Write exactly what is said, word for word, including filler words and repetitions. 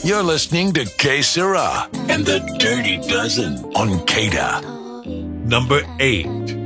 You're listening to K Sarah and the Dirty Dozen on K D A. Number eight.